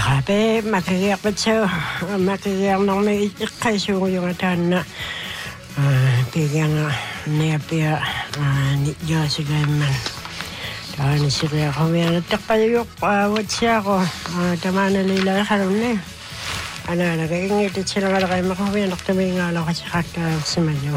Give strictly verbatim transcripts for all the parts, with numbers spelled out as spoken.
Grabe, makikiyak pa siya. Makikiyak nang may ikaiso yung atan na bigyan nga niya piya ni Diyos man. Dahil siya ako may natakayok, awat siya ako. Tama na nila karoon na. Ano, nag-iingit sila nga kayo makahuwi. Naktamay nga lang kasi kata sa manyo.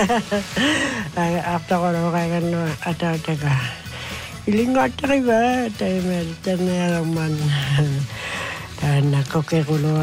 After ko na kaya ano, ataw-taga. Ilingot na kayo ba? Tayo meritan na lang man. Dahil nakukikulo,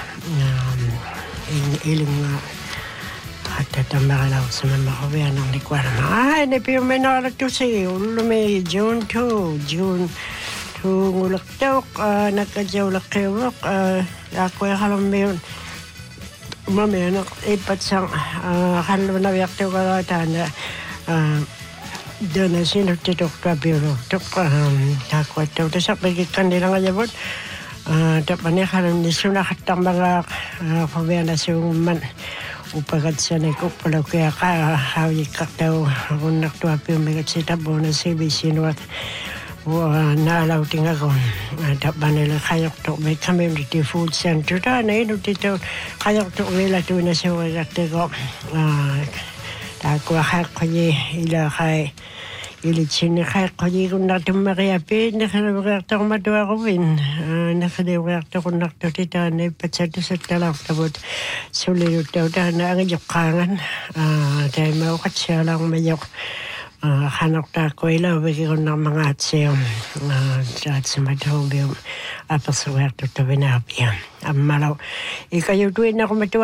iling nga. Katatama ka lang sa mamakuwi. Anong likwa naman. Ay, napiyo may nakalagto sa'yo. Ulo may June two. June two ngulaktok. Nagkadyaw lakiwak. Ako ay kalam mayon. Mamaya nak ipat sang kalam na yakto ka latan na doon na sinutitok ka biro. Tok ako at ito sa pagitan nila nga yabot. Tapan niya kalam ni sunakatang mga pabaya na siyang man. Upagat sa nagkukulaw kaya ka hawi kaktaw. Kung naktuwapi umigat si tabo na si Bisinwat. Wah, naalaw ting ako. Tapan nila kayak to may community food center ta na ino dito kayak to nila to na sa wagat ko. Ah, ako akak ko ila kay ilitsin kay ko kung natin makiapin nakalaw to madwa ko win. Nakalaw to kung nakto tita na patsato sa talaw tabot sulit to ta na ang jokangan. Ah, tayo maukat siya lang mayok. Uh, hanok ta ko ilaw bigyan ko ng mga atsyo uh, at sa madhong yung apasawar to to binapya. Ang malaw. Ikayo tuwin na kumatuwa.